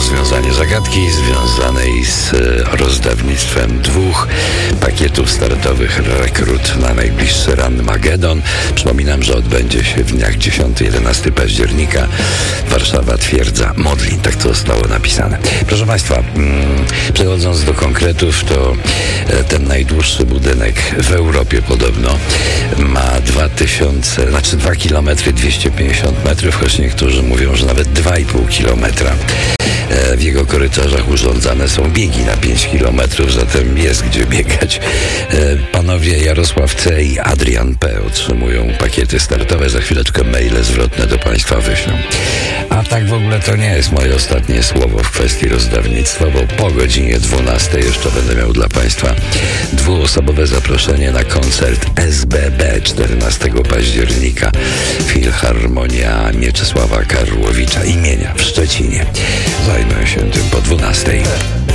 rozwiązanie zagadki związanej z rozdawnictwem 2 pakietów startowych Rekrut na najbliższy Ranmagedon. Przypominam, że odbędzie się w dniach 10-11 października. Warszawa, Twierdza, Modlin. Tak to zostało napisane. Proszę Państwa, przechodząc do konkretów, to ten najdłuższy budynek w Europie podobno ma 2 km 250 metrów, choć niektórzy mówią, że nawet 2,5 kilometra. W jego korytarzach urządzane są biegi na 5 km, zatem jest gdzie biegać. Panowie Jarosław C. i Adrian P. otrzymują pakiety startowe. Za chwileczkę maile zwrotne do Państwa wyślą. A tak w ogóle to nie jest moje ostatnie słowo w kwestii rozdawnictwa, bo po godzinie 12 jeszcze będę miał dla Państwa 2-osobowe zaproszenie na koncert SBB 14 października. Filharmonia Mieczysława Karłowicza imienia w Szczecinie. Zajmę się tym po 12.